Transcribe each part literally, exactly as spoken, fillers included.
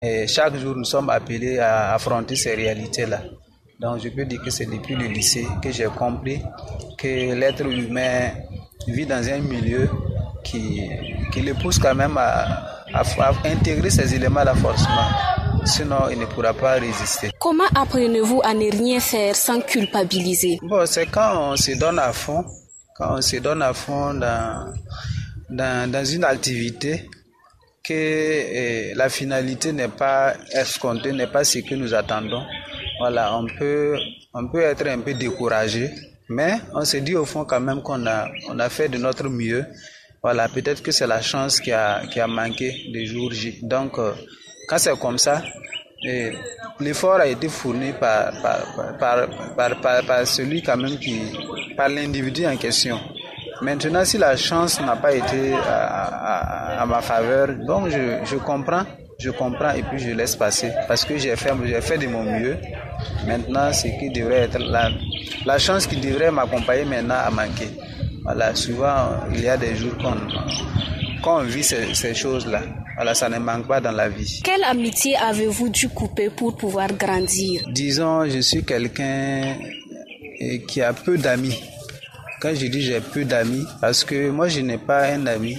Et chaque jour, nous sommes appelés à affronter ces réalités-là. Donc, je peux dire que c'est depuis le lycée que j'ai compris que l'être humain vit dans un milieu qui, qui le pousse quand même à, à, à intégrer ces éléments-là forcément. Sinon, il ne pourra pas résister. Comment apprenez-vous à ne rien faire sans culpabiliser? Bon, c'est quand on se donne à fond, quand on se donne à fond dans, dans, dans une activité, que eh, la finalité n'est pas escomptée, n'est pas ce que nous attendons. Voilà, on peut, on peut être un peu découragé, mais on se dit au fond quand même qu'on a, on a fait de notre mieux. Voilà, peut-être que c'est la chance qui a, qui a manqué le jour J. Donc, euh, quand c'est comme ça, eh, l'effort a été fourni par, par, par, par, par, par celui quand même qui, par l'individu en question. Maintenant, si la chance n'a pas été à, à, à ma faveur, donc je, je comprends, je comprends et puis je laisse passer parce que j'ai fait, j'ai fait de mon mieux. Maintenant, ce qui devrait être la, la chance qui devrait m'accompagner maintenant a manqué. Voilà, souvent il y a des jours qu'on, qu'on vit ces, ces choses-là. Voilà, ça ne manque pas dans la vie. Quelle amitié avez-vous dû couper pour pouvoir grandir? Disons, je suis quelqu'un qui a peu d'amis. Quand je dis j'ai peu d'amis, parce que moi je n'ai pas un ami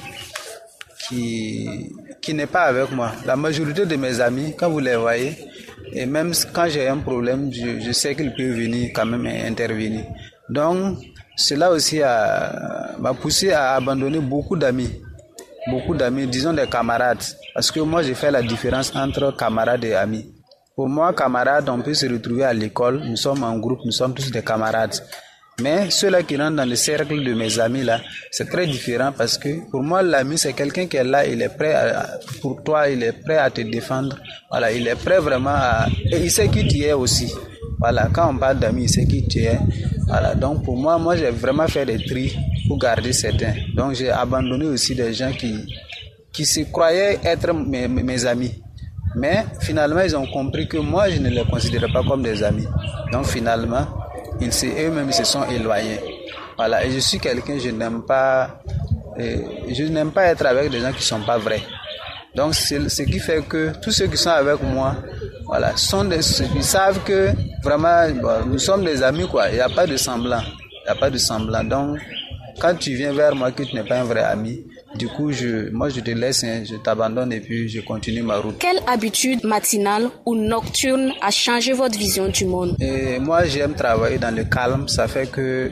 qui, qui n'est pas avec moi. La majorité de mes amis, quand vous les voyez, et même quand j'ai un problème, je, je sais qu'ils peuvent venir quand même intervenir. Donc, cela aussi a, m'a poussé à abandonner beaucoup d'amis. Beaucoup d'amis, disons des camarades. Parce que moi, j'ai fait la différence entre camarades et amis. Pour moi, camarades, on peut se retrouver à l'école. Nous sommes en groupe, nous sommes tous des camarades. Mais ceux-là qui rentrent dans le cercle de mes amis là, c'est très différent parce que pour moi l'ami c'est quelqu'un qui est là, il est prêt à, pour toi, il est prêt à te défendre. Voilà, il est prêt vraiment à, et il sait qui tu es aussi. Voilà, quand on parle d'amis, il sait qui tu es. Voilà, donc pour moi, moi j'ai vraiment fait des tris pour garder certains. Donc j'ai abandonné aussi des gens qui qui se croyaient être mes, mes amis. Mais finalement ils ont compris que moi je ne les considérais pas comme des amis. Donc finalement ils se, eux-mêmes ils se sont éloignés. Voilà, et je suis quelqu'un, je n'aime pas, euh, je n'aime pas être avec des gens qui sont pas vrais. Donc c'est ce qui fait que tous ceux qui sont avec moi, voilà, sont des, ils savent que vraiment bon, nous sommes des amis quoi. Il n'y a pas de semblant, il n'y a pas de semblant. Donc quand tu viens vers moi que tu n'es pas un vrai ami, du coup, je, moi, je te laisse, hein, je t'abandonne et puis je continue ma route. Quelle habitude matinale ou nocturne a changé votre vision du monde? Et moi, j'aime travailler dans le calme. Ça fait que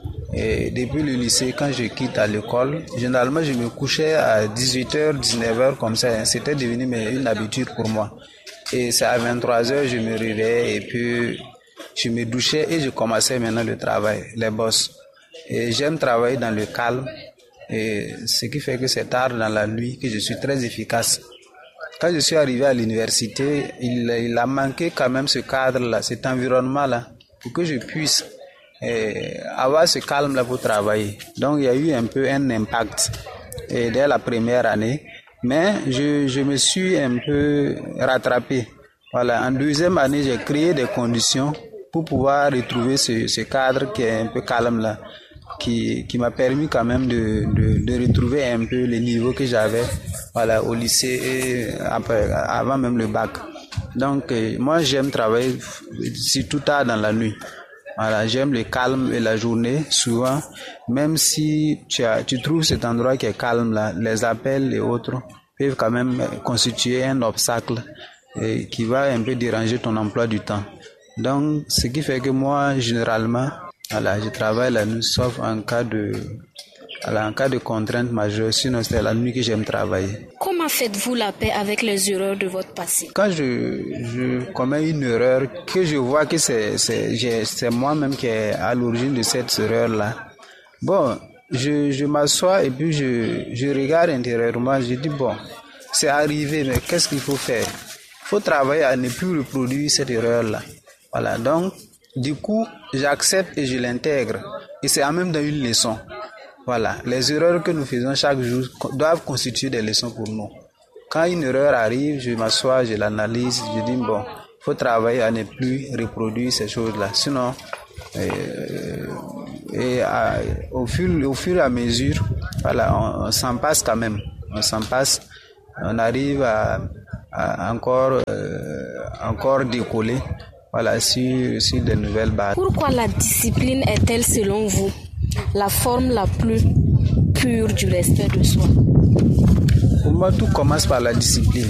et depuis le lycée, quand je quitte à l'école, généralement, je me couchais à dix-huit heures, dix-neuf heures comme ça. Hein, c'était devenu mais, une habitude pour moi. Et c'est à vingt-trois heures, je me réveillais et puis je me douchais et je commençais maintenant le travail, les bosses. Et j'aime travailler dans le calme. Et ce qui fait que c'est tard dans la nuit que je suis très efficace. Quand je suis arrivé à l'université, il, il a manqué quand même ce cadre-là, cet environnement-là, pour que je puisse eh, avoir ce calme-là pour travailler. Donc il y a eu un peu un impact eh, dès la première année, mais je, je me suis un peu rattrapé. Voilà, en deuxième année, j'ai créé des conditions pour pouvoir retrouver ce, ce cadre qui est un peu calme-là. Qui, qui m'a permis quand même de, de, de retrouver un peu les niveaux que j'avais voilà, au lycée et après, avant même le bac. Donc, euh, moi, j'aime travailler surtout tard dans la nuit. Voilà, j'aime le calme et la journée, souvent. Même si tu, as, tu trouves cet endroit qui est calme, là, les appels et autres peuvent quand même constituer un obstacle et qui va un peu déranger ton emploi du temps. Donc, ce qui fait que moi, généralement, voilà, je travaille la nuit, sauf en cas de, voilà, en cas de contrainte majeure. Sinon, c'est la nuit que j'aime travailler. Comment faites-vous la paix avec les erreurs de votre passé? Quand je, je commets une erreur, que je vois que c'est, c'est, j'ai, c'est moi-même qui est à l'origine de cette erreur-là, bon, je, je m'assois et puis je, je regarde intérieurement, je dis bon, c'est arrivé, mais qu'est-ce qu'il faut faire? Il faut travailler à ne plus reproduire cette erreur-là. Voilà, donc, du coup, j'accepte et je l'intègre. Et c'est en même temps une leçon. Voilà, les erreurs que nous faisons chaque jour doivent constituer des leçons pour nous. Quand une erreur arrive, je m'assois, je l'analyse, je dis bon, il faut travailler à ne plus reproduire ces choses-là. Sinon, euh, et à, au, fur, au fur et à mesure, voilà, on, on s'en passe quand même. On s'en passe, on arrive à, à encore, euh, encore décoller, voilà, sur, sur de nouvelles bases. Pourquoi la discipline est-elle, selon vous, la forme la plus pure du respect de soi? Pour moi, tout commence par la discipline.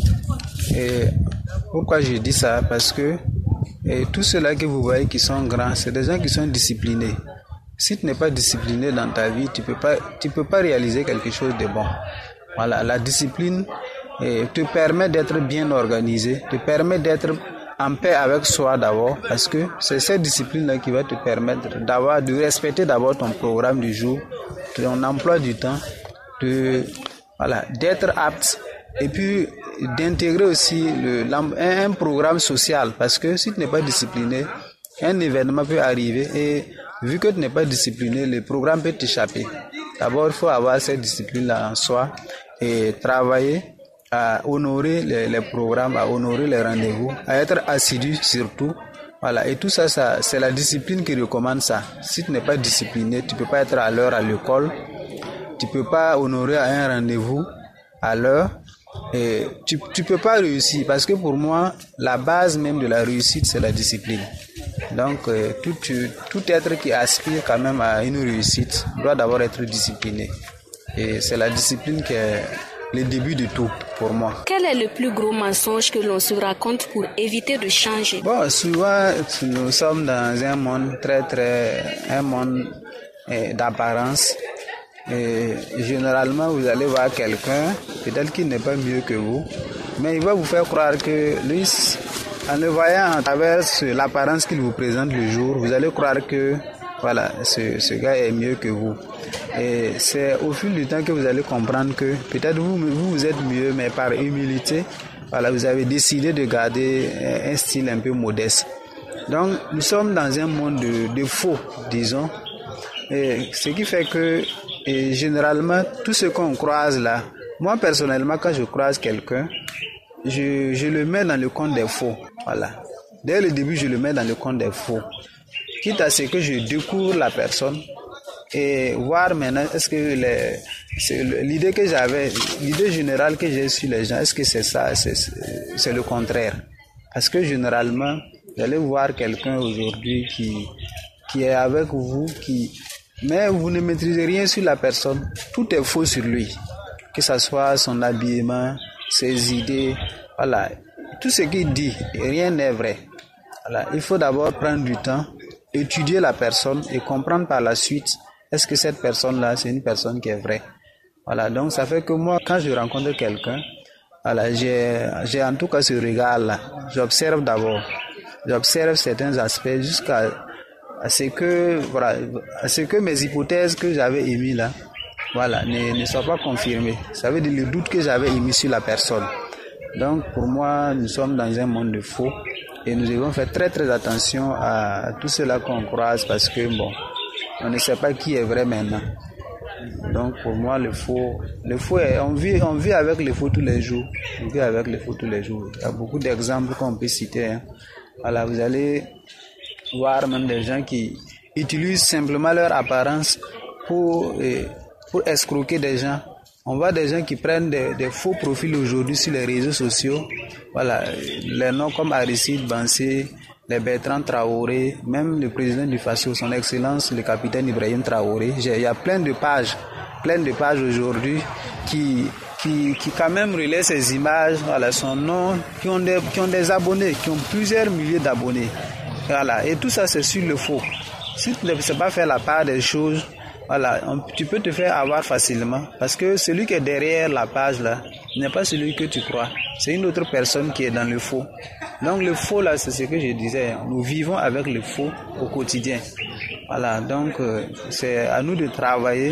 Et pourquoi je dis ça? Parce que et tous ceux-là que vous voyez qui sont grands, c'est des gens qui sont disciplinés. Si tu n'es pas discipliné dans ta vie, tu peux pas, tu peux pas réaliser quelque chose de bon. Voilà, la discipline eh, te permet d'être bien organisé, te permet d'être en paix avec soi d'abord, parce que c'est cette discipline-là qui va te permettre d'avoir, de respecter d'abord ton programme du jour, ton emploi du temps, de, voilà, d'être apte et puis d'intégrer aussi le, un programme social, parce que si tu n'es pas discipliné, un événement peut arriver et vu que tu n'es pas discipliné, le programme peut t'échapper. D'abord, il faut avoir cette discipline-là en soi et travailler à honorer les, les programmes, à honorer les rendez-vous, à être assidu surtout. Voilà, et tout ça, ça c'est la discipline qui recommande ça. Si tu n'es pas discipliné, tu peux pas être à l'heure à l'école, tu peux pas honorer un rendez-vous à l'heure, et tu tu peux pas réussir, parce que pour moi, la base même de la réussite, c'est la discipline. Donc, euh, tout, tout être qui aspire quand même à une réussite doit d'abord être discipliné. Et c'est la discipline qui est le début de tout pour moi. Quel est le plus gros mensonge que l'on se raconte pour éviter de changer? Bon, souvent, nous sommes dans un monde très, très, un monde eh, d'apparence. Et généralement, vous allez voir quelqu'un, peut-être qu'il n'est pas mieux que vous, mais il va vous faire croire que lui, en le voyant à travers l'apparence qu'il vous présente le jour, vous allez croire que voilà, ce, ce gars est mieux que vous. Et c'est au fil du temps que vous allez comprendre que peut-être vous, vous, vous êtes mieux, mais par humilité, voilà, vous avez décidé de garder un style un peu modeste. Donc, nous sommes dans un monde de, de faux, disons. Et ce qui fait que, et généralement, tout ce qu'on croise là, moi personnellement, quand je croise quelqu'un, je, je le mets dans le compte des faux. Voilà. Dès le début, je le mets dans le compte des faux. Quitte à ce que je découvre la personne et voir maintenant, est-ce que les, c'est l'idée que j'avais, l'idée générale que j'ai sur les gens, est-ce que c'est ça, c'est, c'est le contraire. Parce que généralement, vous allez voir quelqu'un aujourd'hui qui, qui est avec vous, qui, mais vous ne maîtrisez rien sur la personne. Tout est faux sur lui. Que ce soit son habillement, ses idées, voilà. Tout ce qu'il dit, rien n'est vrai. Voilà. Il faut d'abord prendre du temps, étudier la personne et comprendre par la suite, est-ce que cette personne-là, c'est une personne qui est vraie. Voilà. Donc, ça fait que moi, quand je rencontre quelqu'un, voilà, j'ai, j'ai en tout cas ce regard-là. J'observe d'abord. J'observe certains aspects jusqu'à à ce que, voilà, à ce que mes hypothèses que j'avais émises là, voilà, ne, ne soient pas confirmées. Ça veut dire le doute que j'avais émis sur la personne. Donc, pour moi, nous sommes dans un monde de faux et nous devons faire très très attention à tout cela qu'on croise parce que, bon, on ne sait pas qui est vrai maintenant. Donc, pour moi, le faux, le faux est, on vit, on vit avec le faux tous les jours. On vit avec le faux tous les jours. Il y a beaucoup d'exemples qu'on peut citer, hein. Voilà, vous allez voir même des gens qui utilisent simplement leur apparence pour, eh, pour escroquer des gens. On voit des gens qui prennent des, des faux profils aujourd'hui sur les réseaux sociaux. Voilà, les noms comme Aristide Bansé, les Bertrand Traoré, même le président du Faso, son excellence, le capitaine Ibrahim Traoré. Il y a plein de pages, plein de pages aujourd'hui qui, qui, qui quand même relaient ces images, voilà, son nom, qui ont des, qui ont des abonnés, qui ont plusieurs milliers d'abonnés. Voilà, et tout ça c'est sur le faux. Si tu ne sais pas faire la part des choses, voilà, on, tu peux te faire avoir facilement parce que celui qui est derrière la page là n'est pas celui que tu crois. C'est une autre personne qui est dans le faux. Donc le faux là, c'est ce que je disais. Nous vivons avec le faux au quotidien. Voilà, donc euh, c'est à nous de travailler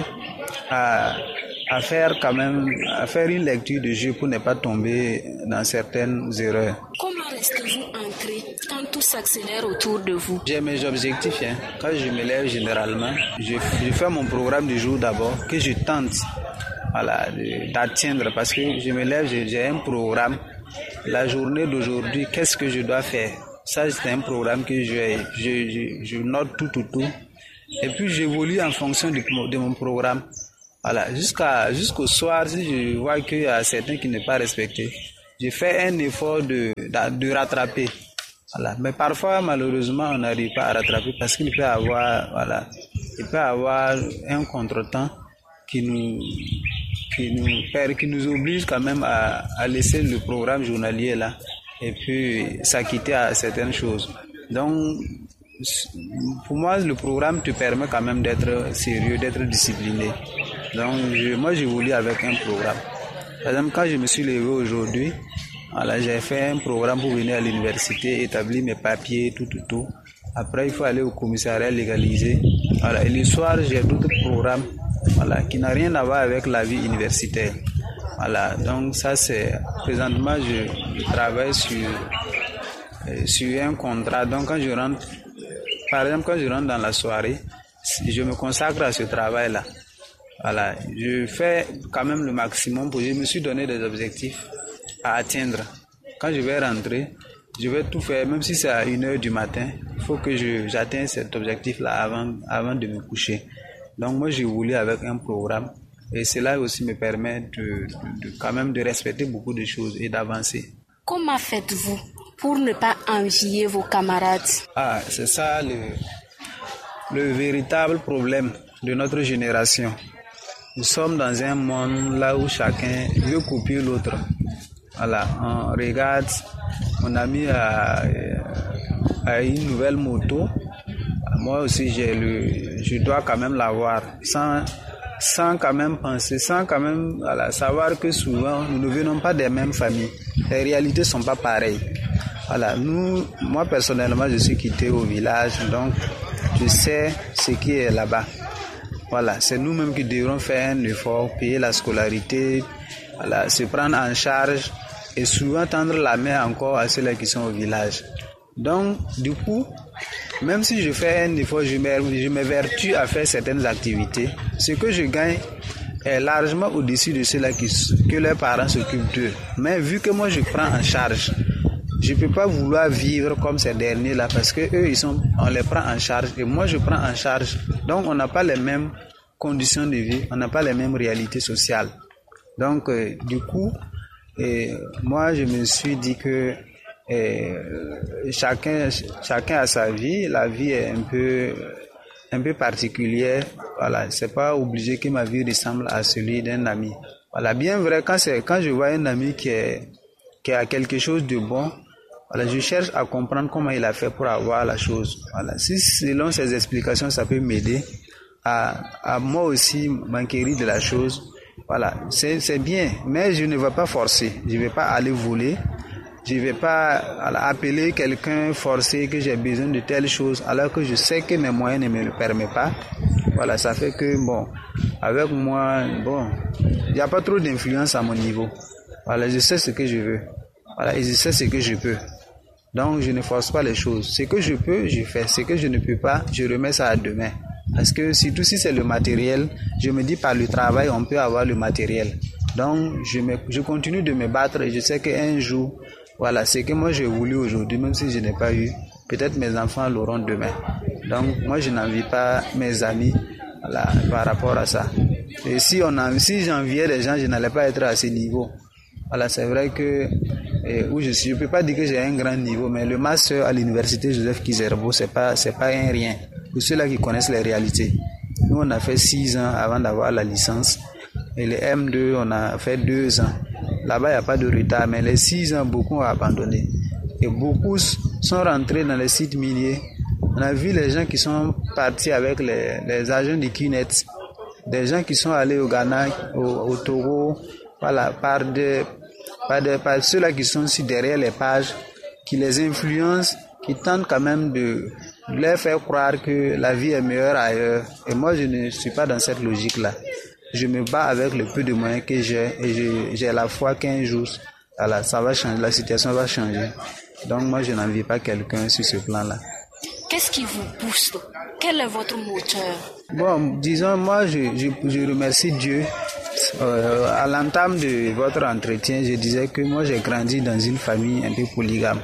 à à faire quand même, à faire une lecture de jeu pour ne pas tomber dans certaines erreurs. Comment restez-vous ancré quand tout s'accélère autour de vous? J'ai mes objectifs, hein. Quand je me lève généralement, je, je fais mon programme du jour d'abord, que je tente, voilà, d'atteindre, parce que je me lève, j'ai un programme. La journée d'aujourd'hui, qu'est-ce que je dois faire? Ça, c'est un programme que je, je, je, je note tout, tout, tout. Et puis, j'évolue en fonction de, de mon programme. Voilà, jusqu'à, jusqu'au soir, si je vois qu'il y a certains qui ne sont pas respectés, je fais un effort de, de, de rattraper. Voilà. Mais parfois, malheureusement, on n'arrive pas à rattraper parce qu'il peut y avoir, voilà, il peut y avoir un contretemps qui nous, qui nous, qui nous oblige quand même à, à laisser le programme journalier là et puis s'acquitter à certaines choses. Donc, pour moi, le programme te permet quand même d'être sérieux, d'être discipliné. Donc, je, moi, j'évolue avec un programme. Par exemple, quand je me suis levé aujourd'hui, voilà, j'ai fait un programme pour venir à l'université, établir mes papiers, tout, tout, tout. Après, il faut aller au commissariat légaliser. Voilà. Et le soir, j'ai d'autres programmes, voilà, qui n'ont rien à voir avec la vie universitaire. Voilà. Donc, ça, c'est, présentement, je, je travaille sur, euh, sur un contrat. Donc, quand je rentre, par exemple, quand je rentre dans la soirée, je me consacre à ce travail-là. Voilà. Je fais quand même le maximum pour, je me suis donné des objectifs à atteindre. Quand je vais rentrer, je vais tout faire, même si c'est à une heure du matin, il faut que je, j'atteigne cet objectif-là avant, avant de me coucher. Donc moi, j'ai voulu avec un programme et cela aussi me permet de, de, de quand même de respecter beaucoup de choses et d'avancer. Comment faites-vous pour ne pas envier vos camarades? Ah, c'est ça le, le véritable problème de notre génération. Nous sommes dans un monde là où chacun veut copier l'autre. Voilà, on regarde, mon ami a, a une nouvelle moto. Moi aussi, j'ai le, je dois quand même l'avoir, sans, sans quand même penser, sans quand même voilà, savoir que souvent nous ne venons pas des mêmes familles. Les réalités sont pas pareilles. Voilà, nous, moi personnellement, je suis quitté au village, donc je sais ce qui est là-bas. Voilà, c'est nous-mêmes qui devrons faire un effort, payer la scolarité, voilà, se prendre en charge et souvent tendre la main encore à ceux-là qui sont au village. Donc, du coup, même si je fais un effort, je m'évertue à faire certaines activités. Ce que je gagne est largement au-dessus de ceux-là qui, que leurs parents s'occupent d'eux. Mais vu que moi je prends en charge, je ne peux pas vouloir vivre comme ces derniers-là parce que eux, ils sont, on les prend en charge et moi je prends en charge. Donc, on n'a pas les mêmes conditions de vie, on n'a pas les mêmes réalités sociales. Donc, euh, du coup, et moi, je me suis dit que et, chacun, chacun a sa vie. La vie est un peu, un peu particulière. Voilà, c'est pas obligé que ma vie ressemble à celui d'un ami. Voilà, bien vrai, quand c'est, quand je vois un ami qui est, qui a quelque chose de bon, voilà, je cherche à comprendre comment il a fait pour avoir la chose. Voilà, si selon ses explications, ça peut m'aider à, à moi aussi m'enquérir de la chose. Voilà, c'est, c'est bien, mais je ne vais pas forcer. Je ne vais pas aller voler. Je ne vais pas voilà, appeler quelqu'un forcer que j'ai besoin de telle chose alors que je sais que mes moyens ne me le permettent pas. Voilà, ça fait que, bon, avec moi, bon, il n'y a pas trop d'influence à mon niveau. Voilà, je sais ce que je veux. Voilà, et je sais ce que je peux. Donc, je ne force pas les choses. Ce que je peux, je fais. Ce que je ne peux pas, je remets ça à demain. Parce que surtout si c'est le matériel, je me dis par le travail, on peut avoir le matériel. Donc, je, me, je continue de me battre et je sais qu'un jour, voilà, ce que moi j'ai voulu aujourd'hui, même si je n'ai pas eu, peut-être mes enfants l'auront demain. Donc, moi je n'envie pas mes amis voilà, par rapport à ça. Et si, on a, si j'enviais les gens, je n'allais pas être à ce niveau. Voilà, c'est vrai que et où je suis, je peux pas dire que j'ai un grand niveau, mais le master à l'université Joseph Kizerbo, c'est pas, c'est pas un rien. Pour ceux-là qui connaissent les réalités. Nous, on a fait six ans avant d'avoir la licence. Et les M deux, on a fait deux ans. Là-bas, il n'y a pas de retard, mais les six ans, beaucoup ont abandonné. Et beaucoup sont rentrés dans les sites miniers. On a vu les gens qui sont partis avec les, les agents du Kinet, des gens qui sont allés au Ghana, au, au Togo, voilà, par des, par des, par ceux-là qui sont aussi derrière les pages, qui les influencent, qui tentent quand même de leur faire croire que la vie est meilleure ailleurs. Et moi, je ne suis pas dans cette logique-là. Je me bats avec le peu de moyens que j'ai et je, j'ai la foi qu'un jour, voilà, ça va changer, la situation va changer. Donc moi, je n'envie pas quelqu'un sur ce plan-là. Qu'est-ce qui vous pousse? Quel est votre moteur? Bon, disons, moi, je, je, je remercie Dieu. Euh, à l'entame de votre entretien, je disais que moi, j'ai grandi dans une famille un peu polygame.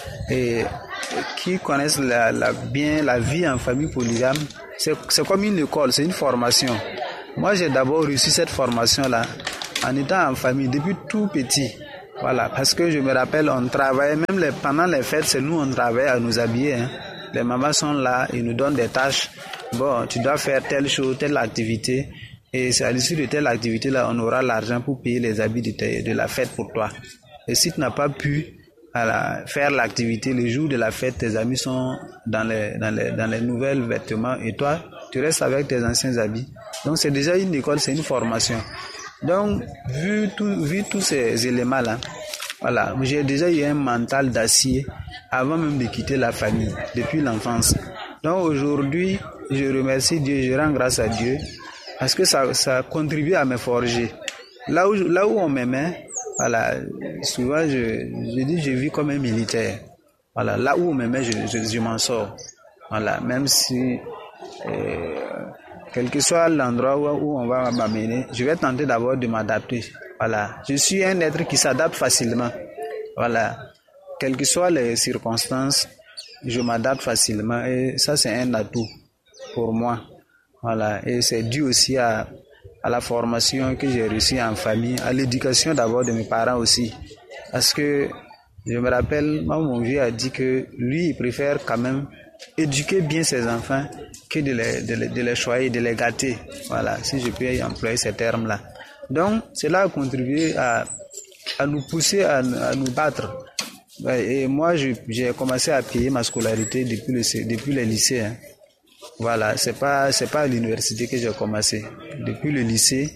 Et qui connaissent la, la, bien la vie en famille polygame, c'est, c'est comme une école, c'est une formation. Moi, j'ai d'abord reçu cette formation-là en étant en famille depuis tout petit. Voilà, parce que je me rappelle, on travaillait, même les, pendant les fêtes, c'est nous, on travaillait à nous habiller. Hein. Les mamans sont là, ils nous donnent des tâches. Bon, tu dois faire telle chose, telle activité. Et c'est à l'issue de telle activité-là, on aura l'argent pour payer les habits de, te, de la fête pour toi. Et si tu n'as pas pu voilà, faire l'activité, le jour de la fête, tes amis sont dans les, dans les, dans les nouvelles vêtements et toi, tu restes avec tes anciens habits. Donc c'est déjà une école, c'est une formation. Donc, vu, tout, vu tous ces éléments-là, voilà, j'ai déjà eu un mental d'acier avant même de quitter la famille, depuis l'enfance. Donc aujourd'hui, je remercie Dieu, je rends grâce à Dieu, parce que ça, ça contribue à me forger. Là où, là où on m'aimait, voilà, souvent je, je dis je vis comme un militaire. Voilà, là où on m'aimait, je, je, je m'en sors. Voilà, même si, euh, quel que soit l'endroit où, où on va m'amener, je vais tenter d'abord de m'adapter. Voilà, je suis un être qui s'adapte facilement. Voilà, quelles que soient les circonstances, je m'adapte facilement et ça c'est un atout pour moi. Voilà, et c'est dû aussi à, à la formation que j'ai reçue en famille, à l'éducation d'abord de mes parents aussi. Parce que je me rappelle, moi, mon vieux a dit que lui, il préfère quand même éduquer bien ses enfants que de les, de les, de les choyer, de les gâter. Voilà, si je peux employer ces termes-là. Donc, cela a contribué à, à nous pousser à, à nous battre. Et moi, je, j'ai commencé à payer ma scolarité depuis le, depuis le lycée. Hein. Voilà, c'est pas, c'est pas à l'université que j'ai commencé. Depuis le lycée,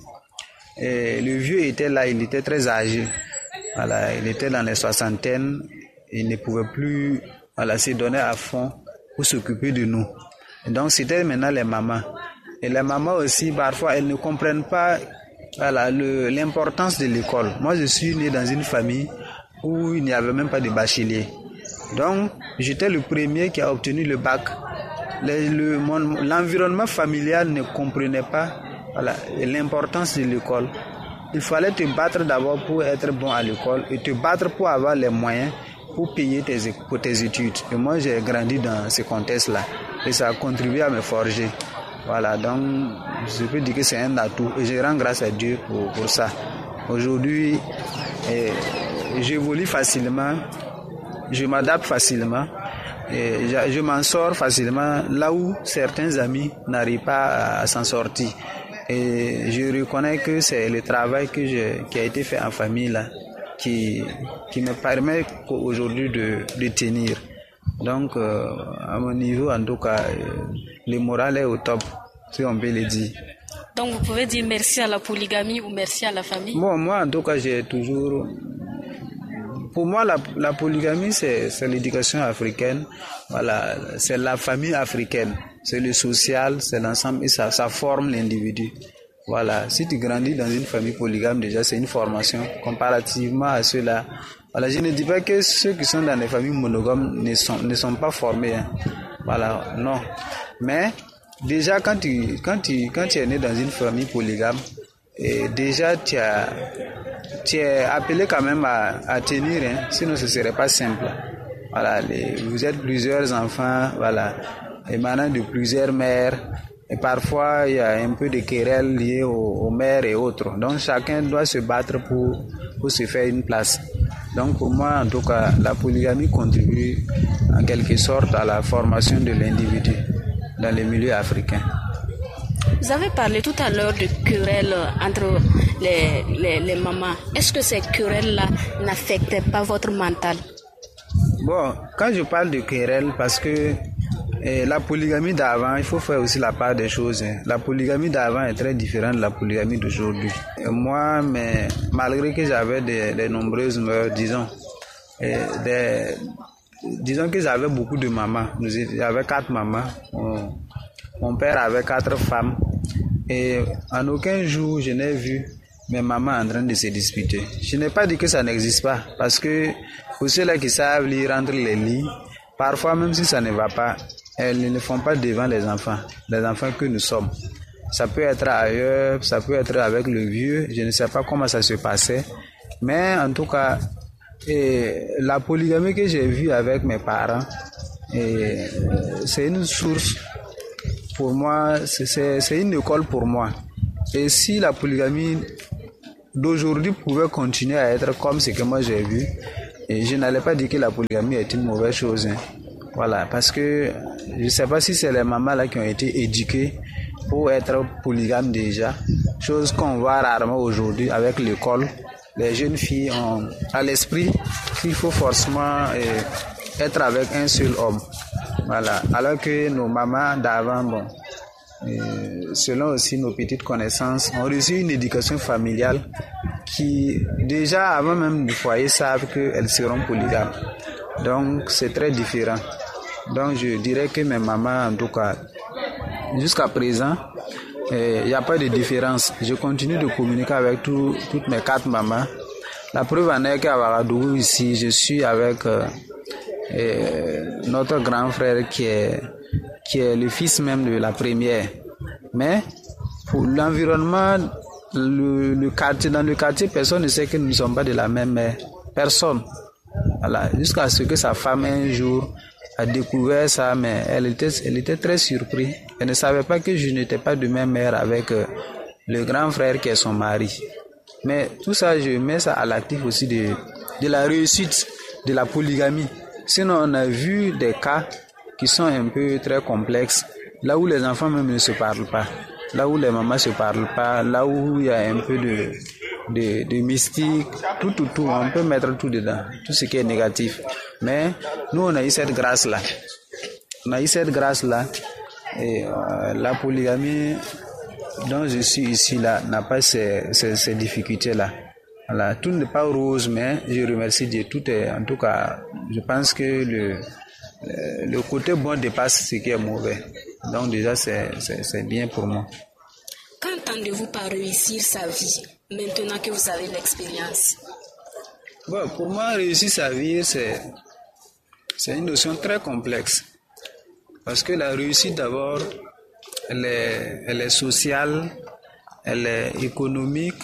et le vieux était là, il était très âgé. Voilà, il était dans les soixantaines, il ne pouvait plus, voilà, se donner à fond pour s'occuper de nous. Et donc, c'était maintenant les mamans. Et les mamans aussi, parfois, elles ne comprennent pas, voilà, le, l'importance de l'école. Moi, je suis né dans une famille où il n'y avait même pas de bachelier. Donc, j'étais le premier qui a obtenu le bac. Le, le, mon, l'environnement familial ne comprenait pas, voilà, l'importance de l'école. Il fallait te battre d'abord pour être bon à l'école et te battre pour avoir les moyens pour payer tes, pour tes études. Et moi, j'ai grandi dans ce contexte-là et ça a contribué à me forger. Voilà, donc je peux dire que c'est un atout et je rends grâce à Dieu pour, pour ça. Aujourd'hui, eh, j'évolue facilement, je m'adapte facilement. Et je, je m'en sors facilement là où certains amis n'arrivent pas à, à s'en sortir. Et je reconnais que c'est le travail que j'ai, qui a été fait en famille là, qui, qui me permet aujourd'hui de, de tenir. Donc, euh, à mon niveau, en tout cas, euh, le moral est au top, si on peut le dire. Donc, vous pouvez dire merci à la polygamie ou merci à la famille? Bon, moi, en tout cas, j'ai toujours... Pour moi, la, la polygamie, c'est, c'est l'éducation africaine. Voilà, c'est la famille africaine. C'est le social, c'est l'ensemble et ça, ça forme l'individu. Voilà, si tu grandis dans une famille polygame, déjà, c'est une formation comparativement à ceux-là. Voilà, je ne dis pas que ceux qui sont dans les familles monogames ne sont, ne sont pas formés. Hein. Voilà, non. Mais déjà, quand tu, quand tu, quand tu es né dans une famille polygame, et déjà, tu as, tu es appelé quand même à, à tenir, hein, sinon ce serait pas simple. Voilà, les, vous êtes plusieurs enfants, voilà, émanant de plusieurs mères, et parfois il y a un peu de querelles liées aux, aux mères et autres. Donc chacun doit se battre pour, pour se faire une place. Donc pour moi, en tout cas, la polygamie contribue en quelque sorte à la formation de l'individu dans les milieux africains. Vous avez parlé tout à l'heure de querelles entre les, les, les mamans. Est-ce que ces querelles-là n'affectaient pas votre mental? Bon, quand je parle de querelles, parce que eh, la polygamie d'avant, il faut faire aussi la part des choses. Hein. La polygamie d'avant est très différente de la polygamie d'aujourd'hui. Et moi, mais, malgré que j'avais des, des nombreuses mœurs, disons, eh, des, disons que j'avais beaucoup de mamans. J'avais quatre mamans. On, Mon père avait quatre femmes et en aucun jour je n'ai vu mes mamans en train de se disputer. Je n'ai pas dit que ça n'existe pas parce que pour ceux-là qui savent lire entre les lignes, parfois même si ça ne va pas, elles ne le font pas devant les enfants, les enfants que nous sommes. Ça peut être ailleurs, ça peut être avec le vieux, je ne sais pas comment ça se passait, mais en tout cas, et la polygamie que j'ai vue avec mes parents, et c'est une source. Pour moi, c'est, c'est, c'est une école pour moi. Et si la polygamie d'aujourd'hui pouvait continuer à être comme ce que moi j'ai vu. Et je n'allais pas dire que la polygamie est une mauvaise chose. Hein. Voilà, parce que je ne sais pas si c'est les mamans là qui ont été éduquées pour être polygames déjà. Chose qu'on voit rarement aujourd'hui avec l'école. Les jeunes filles ont à l'esprit qu'il faut forcément euh, être avec un seul homme. Voilà, alors que nos mamans d'avant, bon, euh, selon aussi nos petites connaissances, ont reçu une éducation familiale qui, déjà avant même du foyer, savent qu'elles seront polygames. Donc, c'est très différent. Donc, je dirais que mes mamans, en tout cas, jusqu'à présent, il euh, n'y a pas de différence. Je continue de communiquer avec tout, toutes mes quatre mamans. La preuve en est qu'à Ouagadougou, ici, je suis avec euh, euh, notre grand frère qui est, qui est le fils même de la première. Mais pour l'environnement, le, le quartier, dans le quartier, personne ne sait que nous ne sommes pas de la même mère. Personne. Voilà. Jusqu'à ce que sa femme un jour a découvert ça, mais elle était, elle était très surprise. Elle ne savait pas que je n'étais pas de même mère avec euh, le grand frère qui est son mari. Mais tout ça, je mets ça à l'actif aussi de, de la réussite de la polygamie. Sinon, on a vu des cas qui sont un peu très complexes, là où les enfants même ne se parlent pas, là où les mamans ne se parlent pas, là où il y a un peu de, de, de mystique, tout, tout, tout, on peut mettre tout dedans, tout ce qui est négatif. Mais nous, on a eu cette grâce-là. On a eu cette grâce-là. Et euh, la polygamie dont je suis ici là n'a pas ces, ces, ces difficultés-là. Voilà, tout n'est pas rose, mais je remercie Dieu. Tout est, en tout cas, je pense que le, le, le côté bon dépasse ce qui est mauvais. Donc déjà, c'est, c'est, c'est bien pour moi. Qu'entendez-vous par réussir sa vie, maintenant que vous avez l'expérience? Bon, pour moi, réussir sa vie, c'est, c'est une notion très complexe. Parce que la réussite, d'abord, elle est, elle est sociale, elle est économique,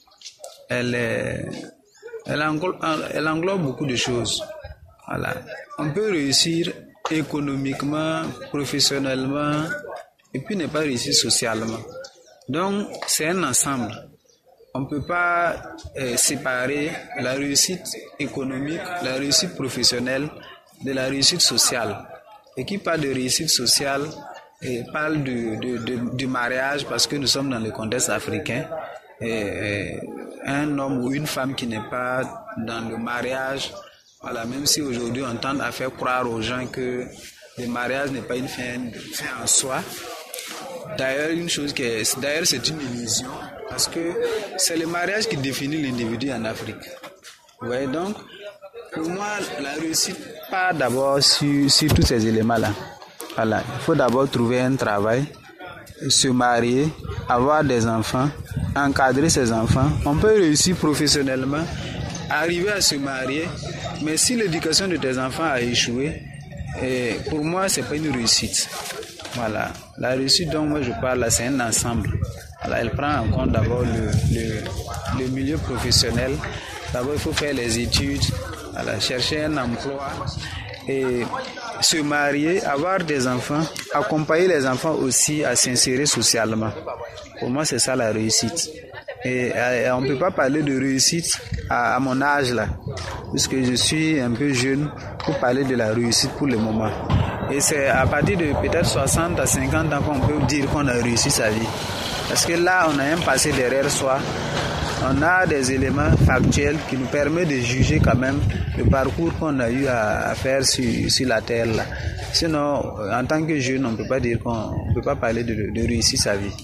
elle est, elle englobe, elle englobe beaucoup de choses. Voilà. On peut réussir économiquement, professionnellement, et puis ne pas réussir socialement. Donc, c'est un ensemble. On ne peut pas euh, séparer la réussite économique, la réussite professionnelle de la réussite sociale. Et qui parle de réussite sociale et parle du, du, du, du mariage, parce que nous sommes dans le contexte africain. Et, et un homme ou une femme qui n'est pas dans le mariage, voilà, même si aujourd'hui on tente à faire croire aux gens que le mariage n'est pas une fin, fin en soi. D'ailleurs, une chose qui est, d'ailleurs c'est une illusion, parce que c'est le mariage qui définit l'individu en Afrique. Vous voyez, donc, pour moi, la réussite part d'abord sur, sur tous ces éléments-là. Voilà. Il faut d'abord trouver un travail, se marier, avoir des enfants, encadrer ses enfants. On peut réussir professionnellement, arriver à se marier, mais si l'éducation de tes enfants a échoué, et pour moi, c'est pas une réussite. Voilà. La réussite dont moi je parle là, c'est un ensemble. Voilà. Elle prend en compte d'abord le, le, le milieu professionnel. D'abord, il faut faire les études, voilà, chercher un emploi et se marier, avoir des enfants, accompagner les enfants aussi à s'insérer socialement. Pour moi, c'est ça la réussite. Et, et on ne peut pas parler de réussite à, à mon âge là, puisque je suis un peu jeune pour parler de la réussite pour le moment. Et c'est à partir de peut-être soixante à cinquante ans qu'on peut dire qu'on a réussi sa vie. Parce que là, on a un passé derrière soi. On a des éléments factuels qui nous permettent de juger quand même le parcours qu'on a eu à, à faire sur, sur la terre là. Sinon, en tant que jeune, on ne peut pas dire qu'on ne peut pas parler de, de réussir sa vie.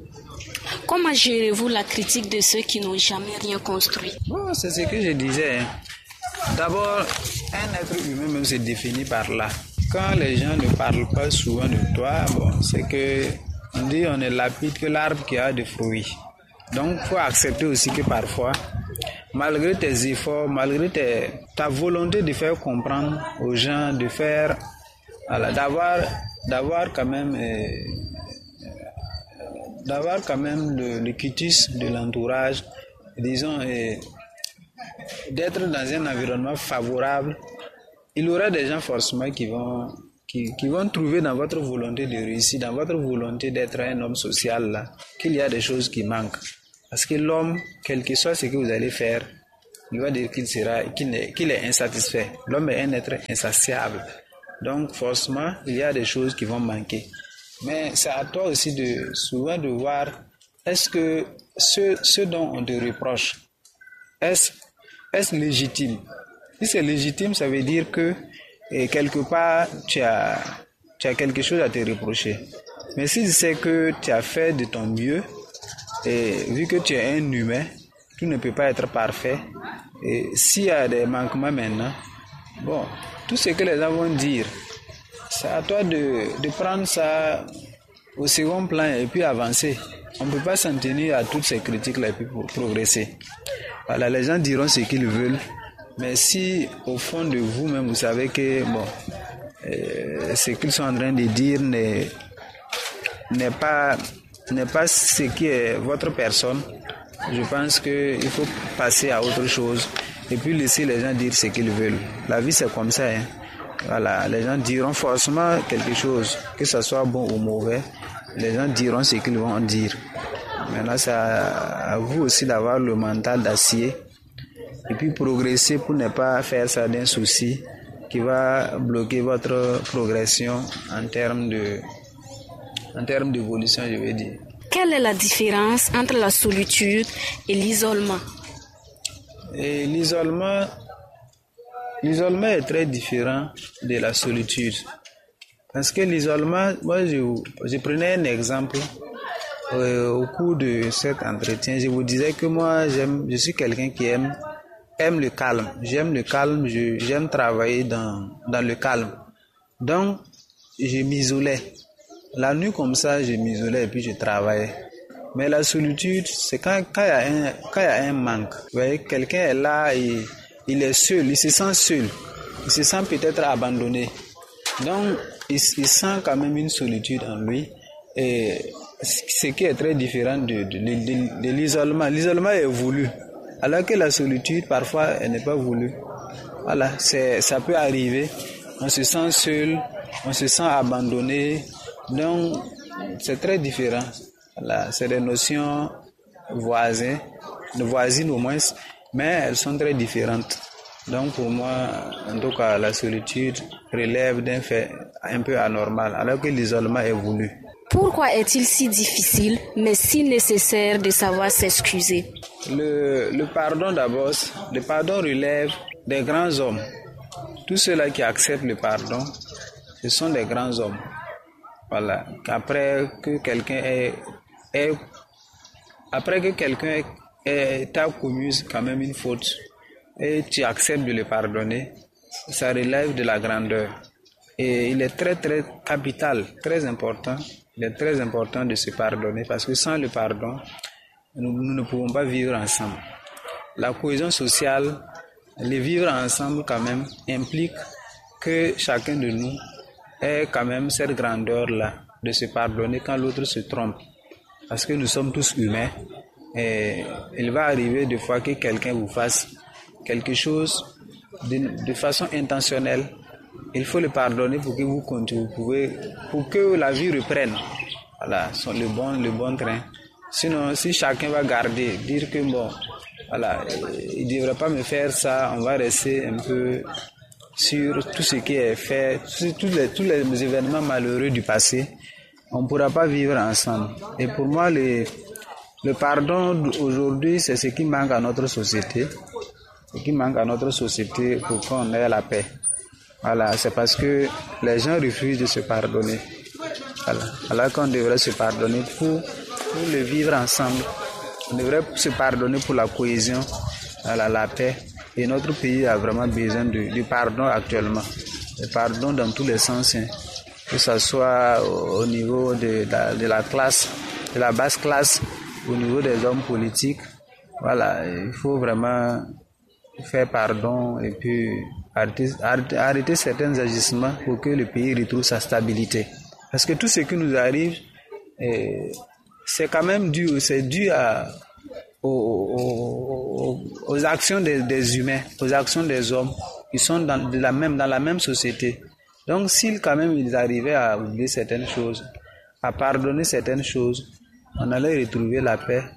Comment gérez-vous la critique de ceux qui n'ont jamais rien construit? Bon, c'est ce que je disais. D'abord, un être humain même se définit par là. Quand les gens ne parlent pas souvent de toi, bon, c'est que on dit on est lapide que l'arbre qui a des fruits. Donc, il faut accepter aussi que parfois, malgré tes efforts, malgré tes, ta volonté de faire comprendre aux gens, de faire, voilà, d'avoir, d'avoir quand même, euh, d'avoir quand même le, le quitus de l'entourage, disons, euh, d'être dans un environnement favorable, il y aura des gens forcément qui vont, qui, qui vont trouver dans votre volonté de réussir, dans votre volonté d'être un homme social là, qu'il y a des choses qui manquent. Parce que l'homme, quel que soit ce que vous allez faire, il va dire qu'il sera, qu'il est, qu'il est insatisfait. L'homme est un être insatiable. Donc, forcément, il y a des choses qui vont manquer. Mais c'est à toi aussi de, souvent de voir, est-ce que ce, ce dont on te reproche, est-ce, est-ce légitime? Si c'est légitime, ça veut dire que, et quelque part, tu as, tu as quelque chose à te reprocher. Mais si c'est que tu as fait de ton mieux, et vu que tu es un humain, tout ne peut pas être parfait. Et s'il y a des manquements maintenant, bon, tout ce que les gens vont dire, c'est à toi de, de prendre ça au second plan et puis avancer. On ne peut pas s'en tenir à toutes ces critiques-là et puis pour progresser. Voilà, les gens diront ce qu'ils veulent, mais si au fond de vous-même, vous savez que bon, euh, ce qu'ils sont en train de dire n'est, n'est pas, n'est pas ce qui est votre personne, je pense qu'il faut passer à autre chose et puis laisser les gens dire ce qu'ils veulent. La vie, c'est comme ça, hein. Voilà, les gens diront forcément quelque chose, que ce soit bon ou mauvais, les gens diront ce qu'ils vont dire. Maintenant, c'est à vous aussi d'avoir le mental d'acier et puis progresser pour ne pas faire ça d'un souci qui va bloquer votre progression en termes de, en termes d'évolution, je vais dire. Quelle est la différence entre la solitude et l'isolement? Et l'isolement, l'isolement est très différent de la solitude. Parce que l'isolement, moi je, je prenais un exemple euh, au cours de cet entretien. Je vous disais que moi j'aime, je suis quelqu'un qui aime, aime le calme. J'aime le calme, je, j'aime travailler dans, dans le calme. Donc, je m'isolais. La nuit comme ça, je m'isolais et puis je travaillais. Mais la solitude, c'est quand, quand, il y a un, quand il y a un manque. Vous voyez, quelqu'un est là et il est seul, il se sent seul. Il se sent peut-être abandonné. Donc, il, il sent quand même une solitude en lui. Et ce qui est très différent de, de, de, de l'isolement. L'isolement est voulu. Alors que la solitude, parfois, elle n'est pas voulue. Voilà, c'est, ça peut arriver. On se sent seul, on se sent abandonné. Donc, c'est très différent. Voilà, c'est des notions voisines, voisines au moins, mais elles sont très différentes. Donc, pour moi, en tout cas, la solitude relève d'un fait un peu anormal, alors que l'isolement est voulu. Pourquoi est-il si difficile, mais si nécessaire de savoir s'excuser? Le, le pardon d'abord, le pardon relève des grands hommes. Tous ceux-là qui acceptent le pardon, ce sont des grands hommes. Voilà. Après que quelqu'un ait, ait, après que quelqu'un ait, t'a commis quand même une faute et tu acceptes de le pardonner, ça relève de la grandeur. Et il est très très capital, très important, il est très important de se pardonner parce que sans le pardon, nous, nous ne pouvons pas vivre ensemble. La cohésion sociale, le vivre ensemble quand même implique que chacun de nous ait quand même cette grandeur-là de se pardonner quand l'autre se trompe. Parce que nous sommes tous humains et il va arriver des fois que quelqu'un vous fasse quelque chose de, de façon intentionnelle. Il faut le pardonner pour que vous continuez, vous pouvez, pour que la vie reprenne. Voilà, le bon, le bon train. Sinon, si chacun va garder, dire que bon, voilà, il ne devrait pas me faire ça, on va rester un peu sur tout ce qui est fait, sur tous les, tous les événements malheureux du passé, on ne pourra pas vivre ensemble. Et pour moi, le, le pardon aujourd'hui, c'est ce qui manque à notre société, ce qui manque à notre société pour qu'on ait la paix. Voilà, c'est parce que les gens refusent de se pardonner. Voilà, alors qu'on devrait se pardonner pour, pour le vivre ensemble. On devrait se pardonner pour la cohésion, voilà, la paix. Et notre pays a vraiment besoin de, de pardon actuellement. Le pardon dans tous les sens, hein. Que ce soit au niveau de la, de la classe, de la basse classe, au niveau des hommes politiques. Voilà, il faut vraiment faire pardon et puis arrêter, arrêter, arrêter certains agissements pour que le pays retrouve sa stabilité. Parce que tout ce qui nous arrive, eh, c'est quand même dû, c'est dû à... Aux, aux, aux actions des, des humains, aux actions des hommes qui sont dans, de la même, dans la même société. Donc, s'ils quand même ils arrivaient à oublier certaines choses, à pardonner certaines choses, on allait retrouver la paix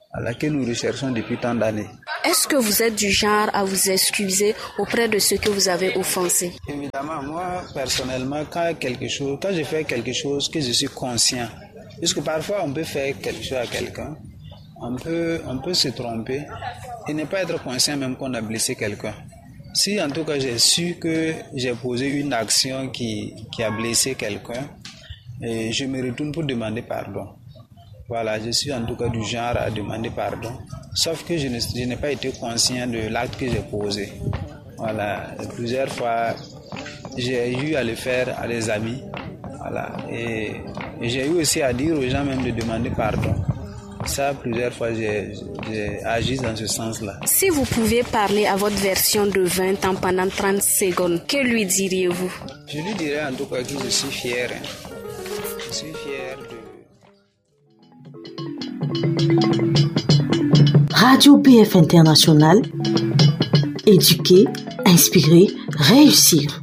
à laquelle nous recherchons depuis tant d'années. Est-ce que vous êtes du genre à vous excuser auprès de ceux que vous avez offensés? Évidemment, moi, personnellement, quand, quelque chose, quand je fais quelque chose que je suis conscient, puisque parfois on peut faire quelque chose à quelqu'un, on peut, on peut se tromper et ne pas être conscient même qu'on a blessé quelqu'un. Si en tout cas j'ai su que j'ai posé une action qui, qui a blessé quelqu'un, et je me retourne pour demander pardon. Voilà, je suis en tout cas du genre à demander pardon, sauf que je, ne, je n'ai pas été conscient de l'acte que j'ai posé. Voilà, plusieurs fois, j'ai eu à le faire à des amis, voilà, et, et j'ai eu aussi à dire aux gens même de demander pardon. Ça, plusieurs fois, j'ai, j'ai agi dans ce sens-là. Si vous pouviez parler à votre version de vingt ans pendant trente secondes, que lui diriez-vous? Je lui dirais en tout cas que je suis fier. Hein. Je suis fier de... Radio B F International, éduquer, inspirer, réussir.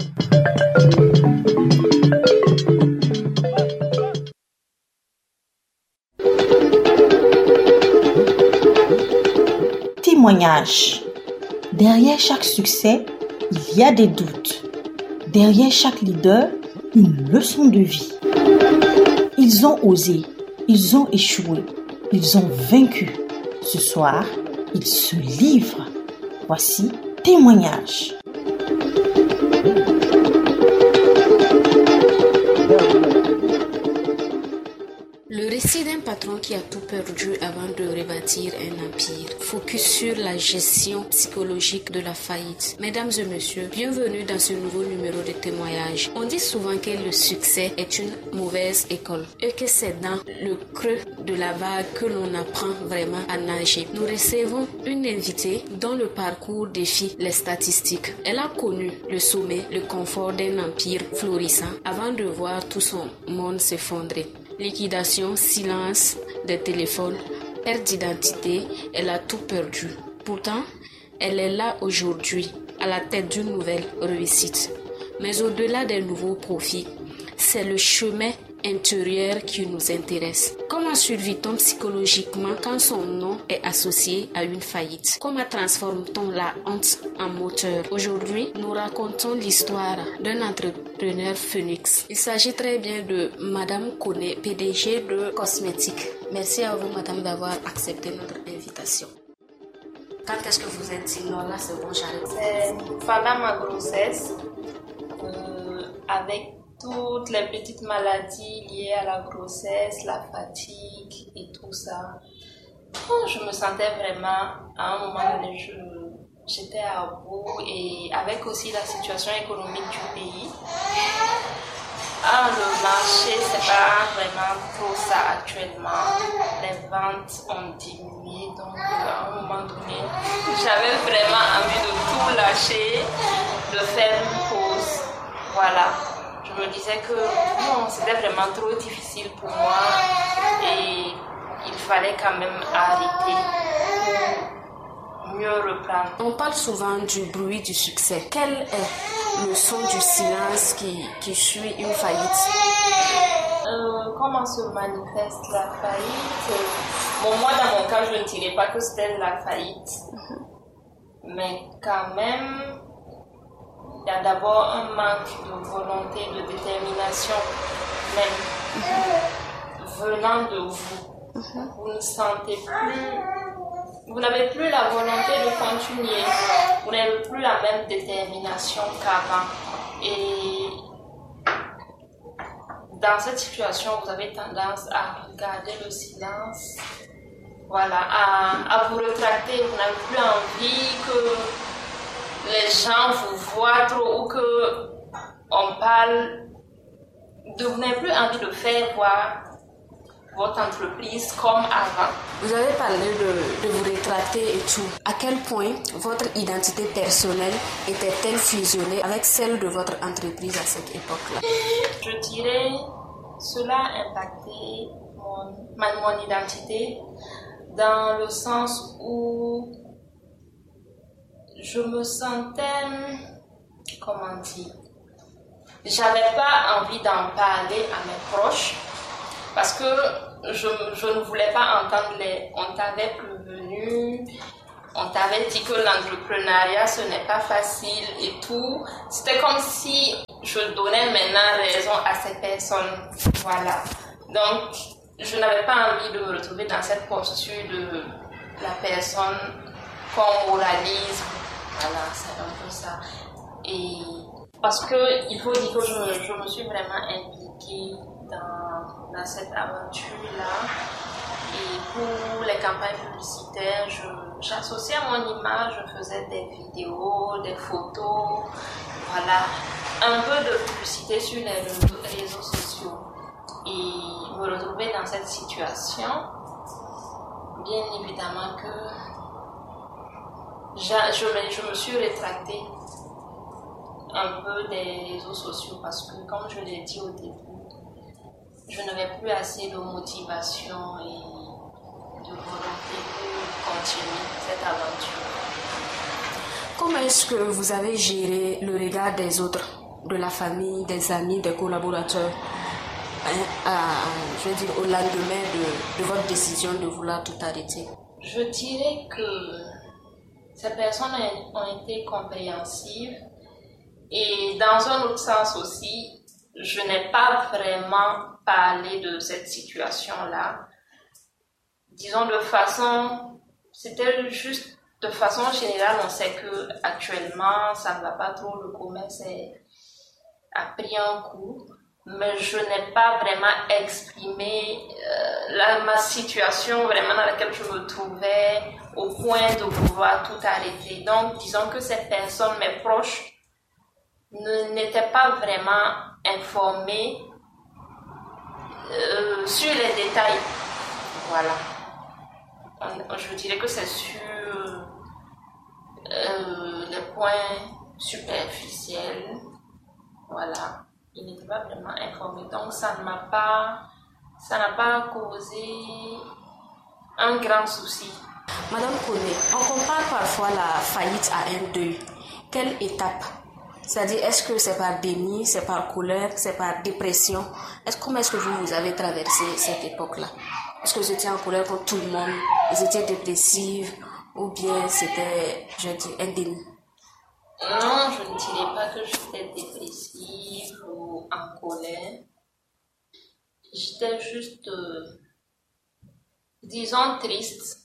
Témoignage. Derrière chaque succès, il y a des doutes. Derrière chaque leader, une leçon de vie. Ils ont osé, ils ont échoué, ils ont vaincu. Ce soir, ils se livrent. Voici Témoignage. Le récit d'un patron qui a tout perdu avant de rebâtir un empire. Focus sur la gestion psychologique de la faillite. Mesdames et messieurs, bienvenue dans ce nouveau numéro de témoignage. On dit souvent que le succès est une mauvaise école et que c'est dans le creux de la vague que l'on apprend vraiment à nager. Nous recevons une invitée dont le parcours défie les statistiques. Elle a connu le sommet, le confort d'un empire florissant avant de voir tout son monde s'effondrer. Liquidation, silence des téléphones, perte d'identité, elle a tout perdu. Pourtant, elle est là aujourd'hui, à la tête d'une nouvelle réussite. Mais au-delà des nouveaux profits, c'est le chemin intérieur qui nous intéresse. Comment survit-on psychologiquement quand son nom est associé à une faillite? Comment transforme-t-on la honte en moteur? Aujourd'hui, nous racontons l'histoire d'un entrepreneur phénix. Il s'agit très bien de Madame Koné, P D G de Cosmétiques. Merci à vous, Madame, d'avoir accepté notre invitation. Quand est-ce que vous êtes dit non, là c'est bon, j'arrête? C'est pendant ma grossesse, euh, avec toutes les petites maladies liées à la grossesse, la fatigue et tout ça. Je me sentais vraiment, à un moment donné, je, j'étais à bout, et avec aussi la situation économique du pays. Ah, le marché, c'est pas vraiment trop ça actuellement. Les ventes ont diminué, donc à un moment donné, j'avais vraiment envie de tout lâcher, de faire une pause. Voilà. Je me disais que non, c'était vraiment trop difficile pour moi et il fallait quand même arrêter pour mieux reprendre. On parle souvent du bruit du succès. Quel est le son du silence qui, qui suit une faillite? Euh, comment se manifeste la faillite? Bon, moi, dans mon cas, je ne dirais pas que c'était la faillite. Mais quand même, il y a d'abord un manque de volonté, de détermination, même mm-hmm. venant de vous. Mm-hmm. Vous ne sentez plus, vous n'avez plus la volonté de continuer, vous n'avez plus la même détermination qu'avant. Et dans cette situation, vous avez tendance à garder le silence, voilà, à, à vous rétracter, vous n'avez plus envie que les gens vous voient trop ou que on parle, de, vous n'avez plus envie de faire voir votre entreprise comme avant. Vous avez parlé de, de vous rétracter et tout. À quel point votre identité personnelle était-elle fusionnée avec celle de votre entreprise à cette époque-là? Je dirais, cela a impacté mon, ma, mon identité dans le sens où je me sentais, comment dire, j'avais pas envie d'en parler à mes proches parce que je, je ne voulais pas entendre les on t'avait plus, venu, on t'avait dit que l'entrepreneuriat ce n'est pas facile et tout. C'était comme si je donnais maintenant raison à ces personnes. Voilà. Donc, je n'avais pas envie de me retrouver dans cette posture de la personne qu'on moralise. Voilà, c'est un peu ça. Et parce que il faut dire que je, je me suis vraiment impliquée dans, dans cette aventure-là. Et pour les campagnes publicitaires, je, j'associais à mon image, je faisais des vidéos, des photos, voilà, un peu de publicité sur les réseaux sociaux. Et me retrouver dans cette situation, bien évidemment que je, je, je me suis rétractée un peu des réseaux sociaux parce que, comme je l'ai dit au début, je n'avais plus assez de motivation et de volonté pour continuer cette aventure. Comment est-ce que vous avez géré le regard des autres, de la famille, des amis, des collaborateurs, hein, à, je veux dire, au lendemain de, de votre décision de vouloir tout arrêter? Je dirais que ces personnes ont été compréhensives et dans un autre sens aussi, je n'ai pas vraiment parlé de cette situation-là. Disons de façon, c'était juste de façon générale, on sait que actuellement ça ne va pas trop, le commerce a pris un coup, mais je n'ai pas vraiment exprimé euh, la, ma situation vraiment dans laquelle je me trouvais au point de pouvoir tout arrêter. Donc disons que ces personnes, mes proches, ne, n'étaient pas vraiment informés euh, sur les détails. Voilà. Je dirais que c'est sur euh, les points superficiels. Voilà. Ils n'étaient pas vraiment informés. Donc ça ne m'a pas, ça n'a pas causé un grand souci. Madame Koné, on compare parfois la faillite à un deuil. Quelle étape? C'est-à-dire, est-ce que c'est par déni, c'est par colère, c'est par dépression? Est-ce, comment est-ce que vous, vous avez traversé cette époque-là? Est-ce que vous étiez en colère contre tout le monde? Vous étiez dépressive? Ou bien c'était, je dis, un déni? Non, je ne dirais pas que j'étais dépressive ou en colère. J'étais juste, euh, disons, triste.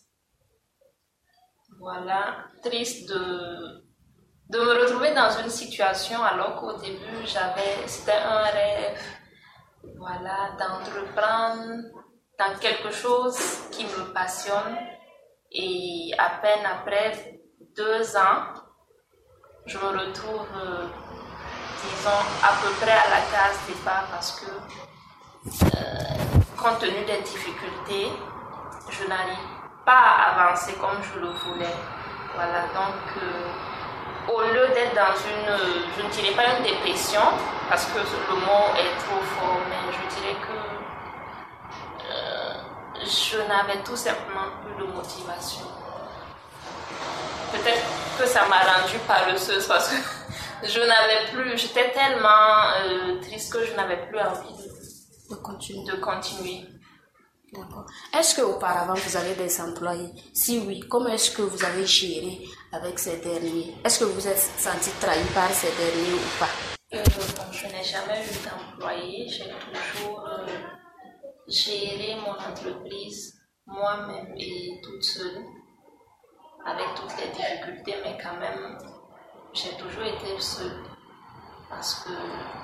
Voilà, triste de... de me retrouver dans une situation alors qu'au début, j'avais, c'était un rêve, voilà, d'entreprendre dans quelque chose qui me passionne. Et à peine après deux ans, je me retrouve, euh, disons, à peu près à la case départ parce que, euh, compte tenu des difficultés, je n'arrive pas à avancer comme je le voulais. Voilà, donc... Euh, au lieu d'être dans une, je ne dirais pas une dépression, parce que le mot est trop fort, mais je dirais que euh, je n'avais tout simplement plus de motivation. Peut-être que ça m'a rendue paresseuse parce que je n'avais plus, j'étais tellement euh, triste que je n'avais plus envie de, de continuer. De continuer. D'accord. Est-ce qu'auparavant vous avez des employés? Si oui, comment est-ce que vous avez géré avec ces derniers? Est-ce que vous vous êtes senti trahi par ces derniers ou pas? euh, bon, Je n'ai jamais eu d'employé. J'ai toujours euh, géré mon entreprise moi-même et toute seule, avec toutes les difficultés, mais quand même, j'ai toujours été seule. Parce que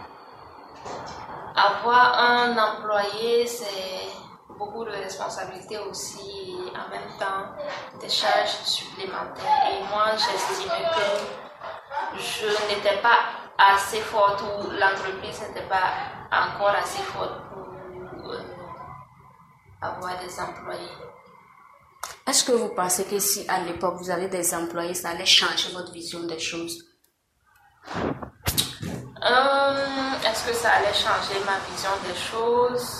avoir un employé, c'est beaucoup de responsabilités aussi et en même temps des charges supplémentaires. Et moi, j'estimais que je n'étais pas assez forte ou l'entreprise n'était pas encore assez forte pour euh, avoir des employés. Est-ce que vous pensez que si à l'époque vous avez des employés, ça allait changer votre vision des choses? Euh, est-ce que ça allait changer ma vision des choses?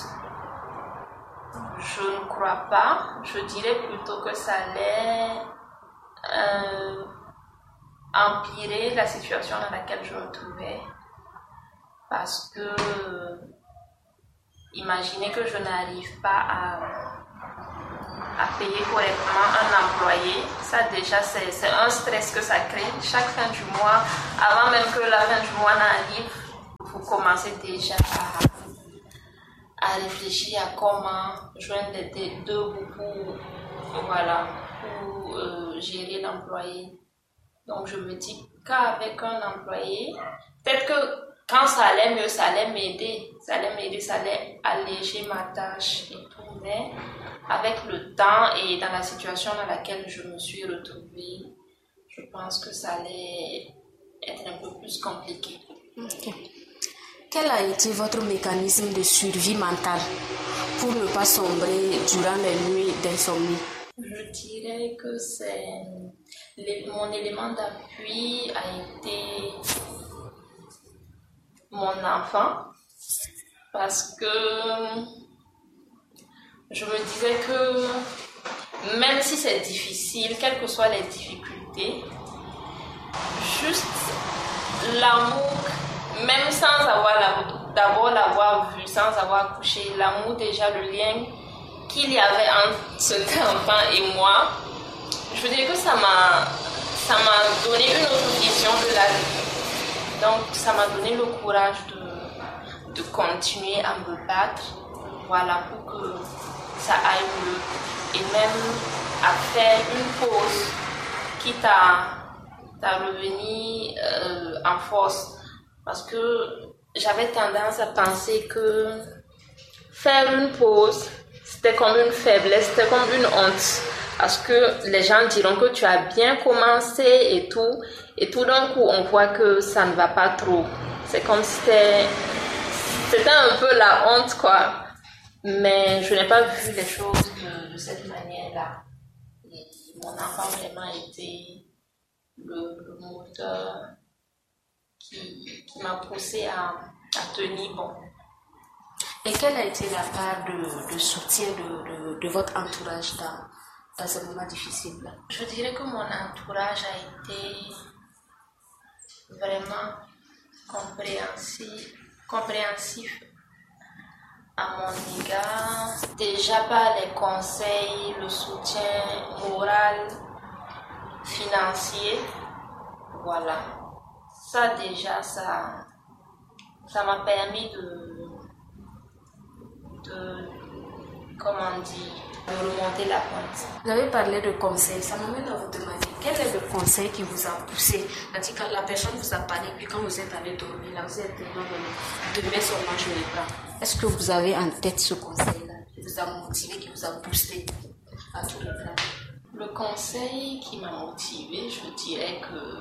Je ne crois pas. Je dirais plutôt que ça allait euh, empirer la situation dans laquelle je me trouvais. Parce que, euh, imaginez que je n'arrive pas à, à payer correctement un employé. Ça déjà, c'est un stress que ça crée. Chaque fin du mois, avant même que la fin du mois n'arrive, vous commencez déjà à, à réfléchir à comment joindre les deux bouts pour, voilà, pour euh, gérer l'employé. Donc je me dis qu'avec un employé, peut-être que quand ça allait mieux, ça allait m'aider, ça allait m'aider, ça allait alléger ma tâche et tout, mais avec le temps et dans la situation dans laquelle je me suis retrouvée, je pense que ça allait être un peu plus compliqué. Okay. Quel a été votre mécanisme de survie mentale pour ne pas sombrer durant les nuits d'insomnie? Je dirais que c'est mon élément d'appui a été mon enfant, parce que je me disais que même si c'est difficile, quelles que soient les difficultés, juste l'amour, même sans avoir d'abord l'avoir vu, sans avoir couché, l'amour déjà, le lien qu'il y avait entre cet enfant et moi, je dirais que ça m'a ça m'a donné une autre vision de la vie. Donc ça m'a donné le courage de, de continuer à me battre, voilà, pour que ça aille mieux. Et même à faire une pause, quitte à, à revenir euh, en force. Parce que j'avais tendance à penser que faire une pause, c'était comme une faiblesse, c'était comme une honte. Parce que les gens diront que tu as bien commencé et tout. Et tout d'un coup, on voit que ça ne va pas trop. C'est comme si c'était, c'était un peu la honte, quoi. Mais je n'ai pas vu les choses de, de cette manière-là. Et mon enfant vraiment été le, le moteur qui, qui m'a poussé à, à tenir bon. Et quelle a été la part de, de soutien de, de, de votre entourage dans, dans ce moment difficile-là? Je dirais que mon entourage a été vraiment compréhensif, compréhensif à mon égard. Déjà par les conseils, le soutien moral, financier, voilà. Ça déjà, ça, ça m'a permis de, de, comment dire, de remonter la pente. Vous avez parlé de conseils, ça m'amène à vous demander quel est le conseil qui vous a poussé. C'est-à-dire quand la personne vous a parlé, puis quand vous êtes allé dormir, là vous êtes dit non, non, demain seulement je les prends. Est-ce que vous avez en tête ce conseil-là qui vous a motivé, qui vous a boosté à tous les plans? Le conseil qui m'a motivé, je dirais que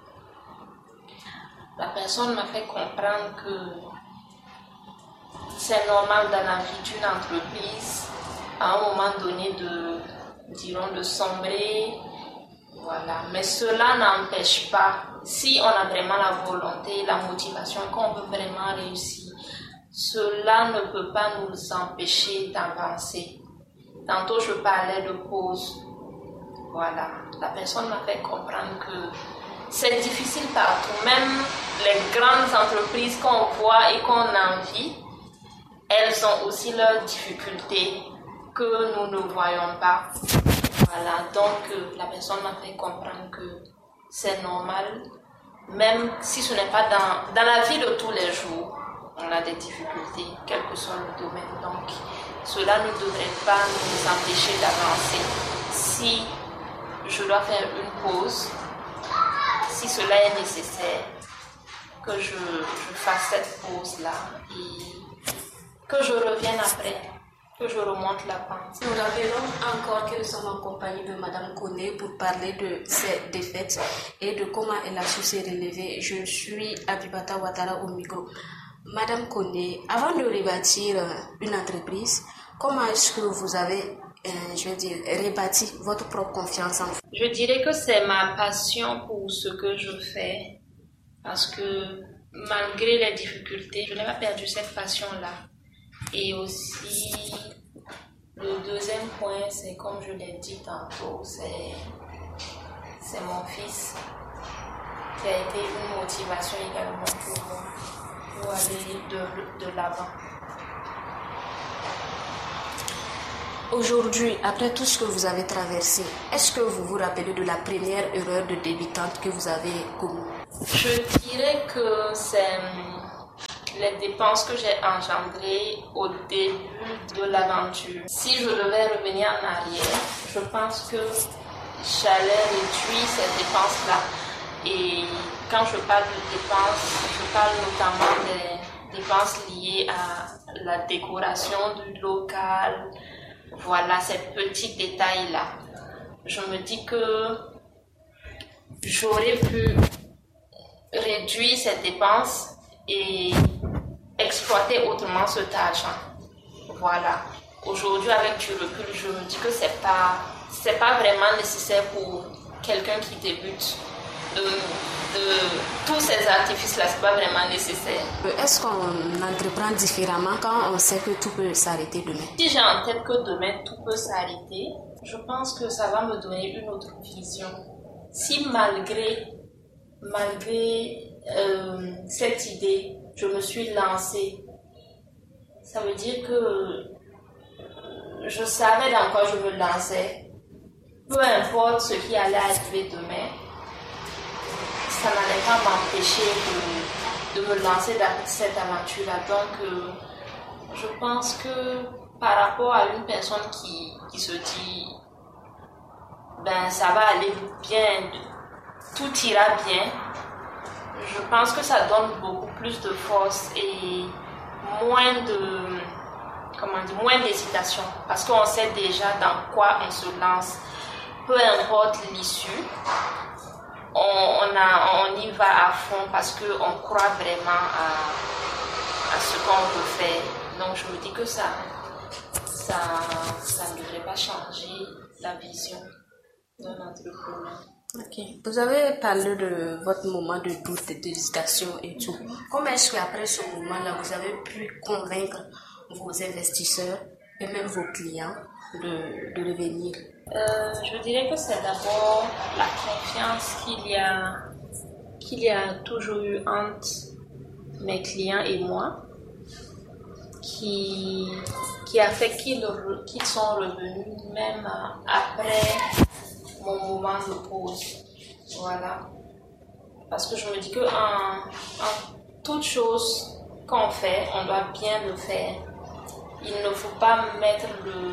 la personne m'a fait comprendre que c'est normal dans la vie d'une entreprise à un moment donné de, dirons, de sombrer, voilà. Mais cela n'empêche pas, si on a vraiment la volonté, la motivation, qu'on veut vraiment réussir, cela ne peut pas nous empêcher d'avancer. Tantôt je parlais de pause, voilà. La personne m'a fait comprendre que c'est difficile partout, même les grandes entreprises qu'on voit et qu'on envie, elles ont aussi leurs difficultés que nous ne voyons pas. Voilà, donc euh, la personne m'a fait comprendre que c'est normal, même si ce n'est pas dans, dans la vie de tous les jours, on a des difficultés, quel que soit le domaine. Donc, cela ne devrait pas nous empêcher d'avancer. Si je dois faire une pause, si cela est nécessaire, que je, je fasse cette pause-là et que je revienne après, que je remonte la pente. Nous rappelons encore que nous sommes en compagnie de Madame Koné pour parler de ses défaites et de comment elle a su se relever. Je suis Abibata Ouattara au micro. Madame Koné, avant de rebâtir une entreprise, comment est-ce que vous avez, euh, je veux dire, rebâti votre propre confiance en vous? Je dirais que c'est ma passion pour ce que je fais, parce que malgré les difficultés, je n'ai pas perdu cette passion-là. Et aussi, le deuxième point, c'est comme je l'ai dit tantôt, c'est, c'est mon fils qui a été une motivation également pour moi, pour aller de, de l'avant. Aujourd'hui, après tout ce que vous avez traversé, est-ce que vous vous rappelez de la première erreur de débutante que vous avez commise? Je dirais que c'est les dépenses que j'ai engendrées au début de l'aventure. Si je devais revenir en arrière, je pense que j'allais réduire ces dépenses-là. Et quand je parle de dépenses, je parle notamment des dépenses liées à la décoration du local. Voilà, ces petits détails-là. Je me dis que j'aurais pu réduire ces dépenses et exploiter autrement cet argent. Voilà. Aujourd'hui, avec du recul, je me dis que c'est pas, c'est pas vraiment nécessaire pour quelqu'un qui débute. De, de tous ces artifices-là, c'est pas vraiment nécessaire. Est-ce qu'on entreprend différemment quand on sait que tout peut s'arrêter demain? Si j'ai en tête que demain tout peut s'arrêter, je pense que ça va me donner une autre vision. Si malgré, malgré euh, cette idée, je me suis lancée, ça veut dire que je savais dans quoi je me lançais. Peu importe ce qui allait arriver demain, ça n'allait pas m'empêcher de, de me lancer dans cette aventure-là. Donc, euh, je pense que par rapport à une personne qui, qui se dit ben ça va aller bien, tout ira bien, je pense que ça donne beaucoup plus de force et moins de, comment dire, moins d'hésitation, parce qu'on sait déjà dans quoi on se lance. Peu importe l'issue, on, on, a, on y va à fond parce qu'on croit vraiment à, à ce qu'on veut faire. Donc je me dis que ça, ça, ça ne devrait pas changer la vision d'un entrepreneur. Ok. Vous avez parlé de votre moment de doute, d'hésitation et tout. Comment est-ce qu'après ce moment-là, vous avez pu convaincre vos investisseurs et même vos clients de, de revenir? Euh, je dirais que c'est d'abord la confiance qu'il y a, qu'il y a toujours eu entre mes clients et moi, qui, qui a fait qu'ils, qu'ils sont revenus même après mon moment de pause. Voilà. Parce que je me dis que en, en toute chose qu'on fait, on doit bien le faire. Il ne faut pas mettre le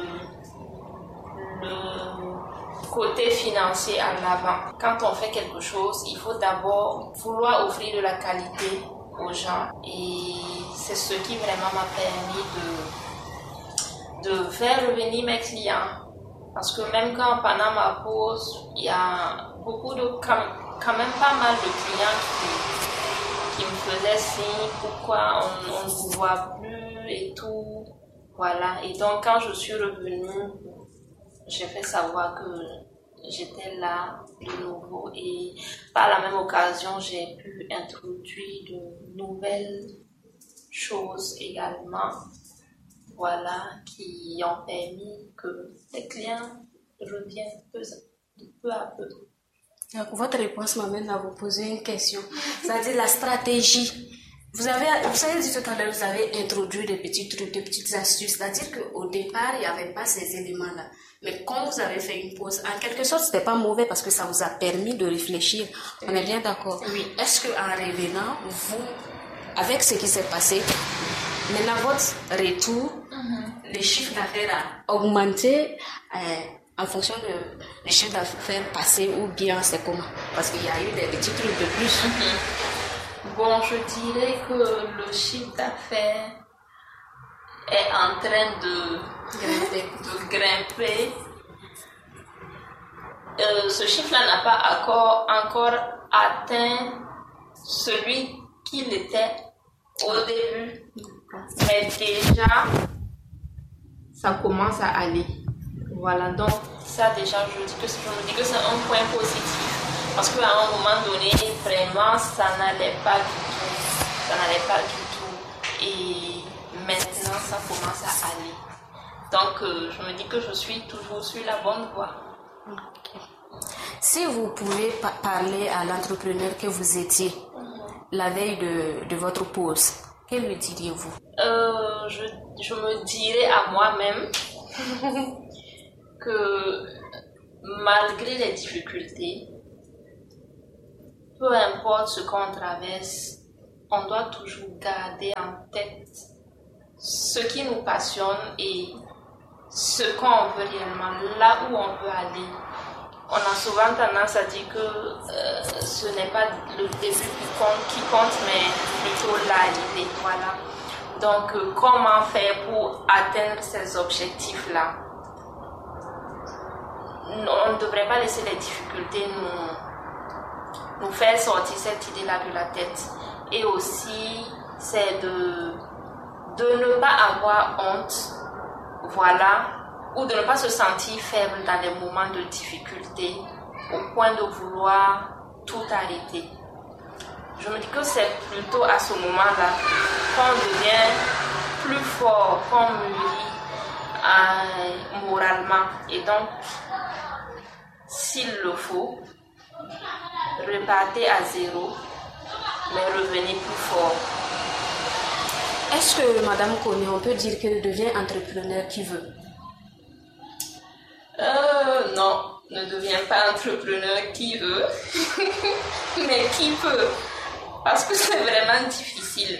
le côté financier en avant. Quand on fait quelque chose, il faut d'abord vouloir offrir de la qualité aux gens, et c'est ce qui vraiment m'a permis de, de faire revenir mes clients. Parce que même quand pendant ma pause, il y a beaucoup de, quand, quand même pas mal de clients qui, qui me faisaient signe pourquoi on, on ne vous voit plus et tout. Voilà. Et donc quand je suis revenue, j'ai fait savoir que j'étais là de nouveau, et par la même occasion, j'ai pu introduire de nouvelles choses également, voilà, qui ont permis que les clients reviennent peu, peu à peu. Donc, votre réponse m'amène à vous poser une question, c'est-à-dire la stratégie. Vous avez, vous avez dit tout à l'heure, vous avez introduit des petits trucs, des petites astuces. C'est-à-dire qu'au départ, il n'y avait pas ces éléments-là. Mais quand vous avez fait une pause, en quelque sorte, ce n'était pas mauvais parce que ça vous a permis de réfléchir. On est bien d'accord? Oui. Est-ce qu'en revenant, vous, avec ce qui s'est passé, maintenant votre retour, mm-hmm. le chiffre d'affaires a augmenté euh, en fonction de le chiffre d'affaires passé, ou bien c'est comment? Parce qu'il y a eu des petits trucs de plus. Mm-hmm. Bon, je dirais que le chiffre d'affaires est en train de grimper. De grimper. Euh, ce chiffre-là n'a pas encore, encore atteint celui qu'il était au début. Mais déjà, ça commence à aller. Voilà, donc ça déjà, je, dis que, je me dis que c'est un point positif. Parce qu'à un moment donné, vraiment, ça n'allait pas du tout. Ça n'allait pas du tout. Et maintenant, ça commence à aller. Donc, euh, je me dis que je suis toujours sur la bonne voie. Okay. Si vous pouvez pa- parler à l'entrepreneur que vous étiez mm-hmm. la veille de, de votre pause, que lui diriez-vous? euh, je, je me dirais à moi-même que malgré les difficultés, peu importe ce qu'on traverse, on doit toujours garder en tête ce qui nous passionne et ce qu'on veut réellement, là où on veut aller. On a souvent tendance à dire que euh, ce n'est pas le début qui compte, qui compte, mais plutôt l'arrivée. Voilà. Donc, euh, comment faire pour atteindre ces objectifs-là? On ne devrait pas laisser les difficultés nous, nous faire sortir cette idée-là de la tête. Et aussi, c'est de, de ne pas avoir honte, voilà, ou de ne pas se sentir faible dans les moments de difficulté, au point de vouloir tout arrêter. Je me dis que c'est plutôt à ce moment-là qu'on devient plus fort, qu'on mûrit euh, moralement. Et donc, s'il le faut, repartez à zéro, mais revenez plus fort. Est-ce que, Madame Kone, on peut dire qu'elle devient entrepreneur qui veut? Euh, non, ne deviens pas entrepreneur qui veut, mais qui peut, parce que c'est vraiment difficile.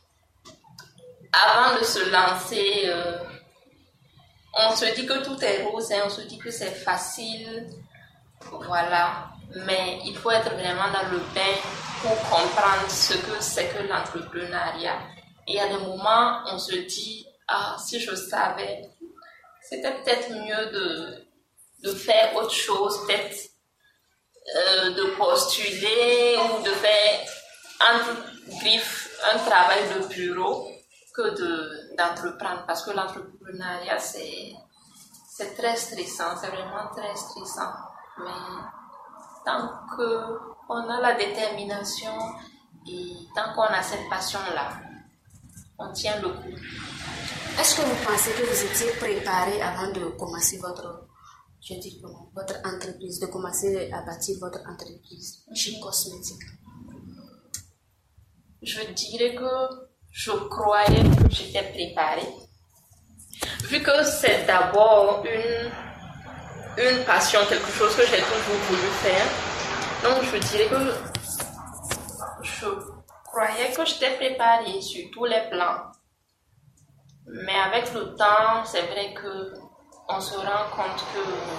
Avant de se lancer, euh, on se dit que tout est rose, hein, on se dit que c'est facile, voilà, mais il faut être vraiment dans le bain pour comprendre ce que c'est que l'entrepreneuriat. Et à des moments, on se dit, ah, si je savais, c'était peut-être mieux de, de faire autre chose, peut-être euh, de postuler ou de faire, entre griffes, un travail de bureau que de, d'entreprendre. Parce que l'entrepreneuriat, c'est, c'est très stressant, c'est vraiment très stressant. Mais tant qu'on a la détermination et tant qu'on a cette passion-là, on tient le coup. Est-ce que vous pensez que vous étiez préparé avant de commencer votre, je dis comment, votre entreprise, de commencer à bâtir votre entreprise Chic Cosmétique? Je dirais que je croyais que j'étais préparée. Vu que c'est d'abord une, une passion, quelque chose que j'ai toujours voulu faire. Donc je dirais que je croyais que j'étais préparée sur tous les plans. Mais avec le temps, c'est vrai que on se rend compte que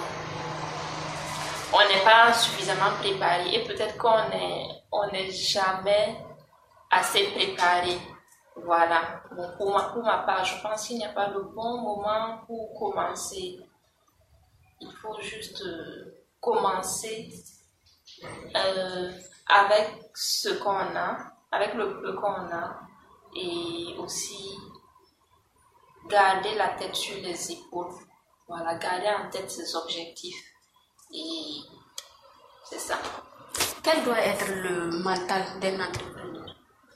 on n'est pas suffisamment préparé et peut-être qu'on est, on n'est jamais assez préparé. Voilà. Bon, pour ma, pour ma part, je pense qu'il n'y a pas le bon moment pour commencer. Il faut juste euh, commencer euh, avec ce qu'on a, avec le peu qu'on a, et aussi garder la tête sur les épaules. Voilà, garder en tête ses objectifs. Et c'est ça. Quel doit être le mental d'un entrepreneur?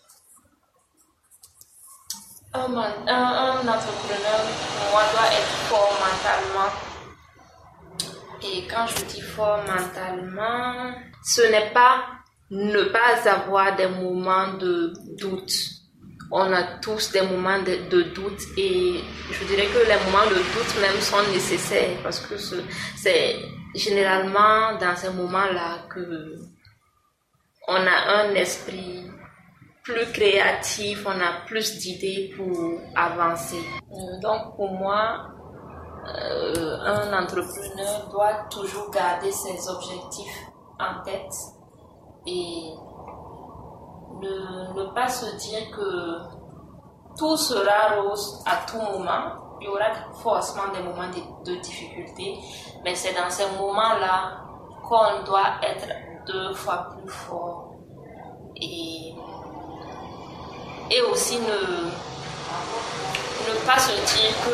Un, un, un entrepreneur, pour moi, doit être fort mentalement. Et quand je dis fort mentalement, ce n'est pas ne pas avoir des moments de doute. On a tous des moments de, de doute et je dirais que les moments de doute même sont nécessaires parce que ce, c'est généralement dans ces moments-là que on a un esprit plus créatif, on a plus d'idées pour avancer. Donc pour moi, euh, un entrepreneur doit toujours garder ses objectifs en tête et Ne, ne pas se dire que tout sera rose à tout moment. Il y aura forcément des moments de, de difficulté, mais c'est dans ces moments-là qu'on doit être deux fois plus fort. Et, et aussi ne, ne pas se dire que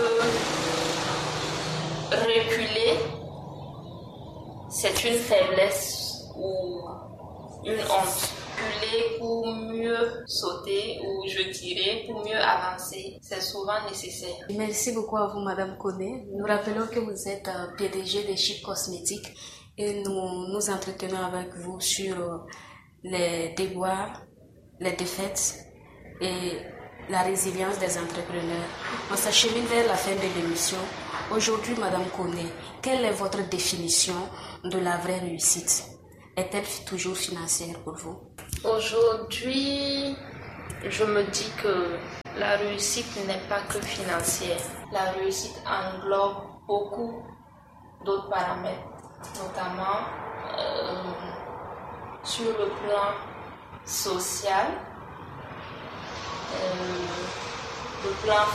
reculer, c'est une faiblesse ou une honte. Reculer pour mieux sauter ou je dirais pour mieux avancer, c'est souvent nécessaire. Merci beaucoup à vous, Madame Kone. Nous rappelons que vous êtes P D G de Chic Cosmétique et nous nous entretenons avec vous sur les déboires, les défaites et la résilience des entrepreneurs. On s'achemine vers la fin de l'émission. Aujourd'hui, Madame Koné, quelle est votre définition de la vraie réussite? Est-elle toujours financière pour vous? Aujourd'hui, je me dis que la réussite n'est pas que financière. La réussite englobe beaucoup d'autres paramètres, notamment euh, sur le plan social, euh, le plan